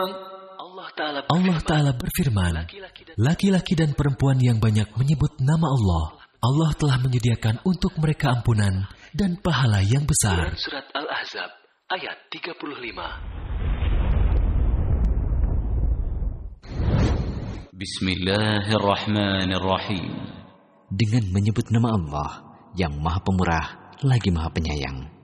Allah Ta'ala berfirman, laki-laki dan perempuan yang banyak menyebut nama Allah telah menyediakan untuk mereka ampunan dan pahala yang besar. Surat Al-Ahzab ayat 35. Bismillahirrahmanirrahim. Dengan menyebut nama Allah yang Maha Pemurah lagi Maha Penyayang.